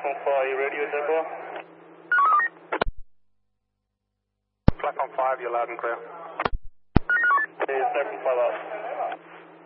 Platform 4, you ready with Echo? Platform 5, you're loud and clear. Okay, 7 follow up.